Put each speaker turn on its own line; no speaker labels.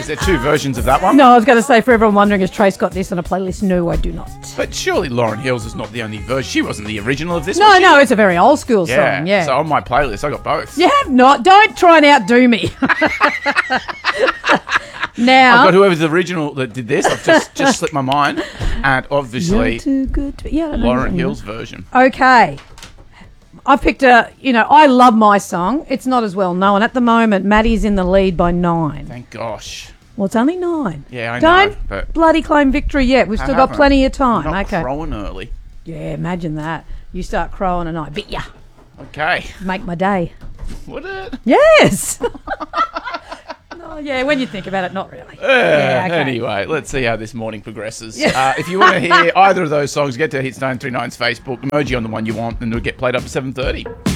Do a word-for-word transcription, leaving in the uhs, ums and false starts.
Is there two versions of that one?
No, I was going to say, for everyone wondering, has Trace got this on a playlist? No, I do not.
But surely Lauren Hills is not the only version. She wasn't the original of this.
No,
was she?
no, it's a very old school
Yeah.
song. Yeah.
So on my playlist, I got both.
You have not. Don't try and outdo me. Now,
I've got whoever's the original that did this. I've just, just slipped my mind. And obviously,
You're too good to, yeah, I don't know
Lauren
anything.
Hill's version.
Okay. I've picked a, you know, I love my song. It's not as well known. At the moment, Maddie's in the lead by nine.
Thank gosh.
Well, it's only nine.
Yeah, I
Don't
know. But
bloody claim victory yet. We've
I
still got
haven't.
plenty of time.
I'm not
Okay.
crowing early.
Yeah, imagine that. You start crowing and I bit ya.
Okay.
Make my day.
Would it?
Yes. No, yeah, when you think about it, not really.
Uh,
Yeah, okay.
Anyway, let's see how this morning progresses. Uh, if you want to hear either of those songs, get to Hitstone thirty-nine's Facebook, emoji on the one you want, and it'll get played up at seven thirty.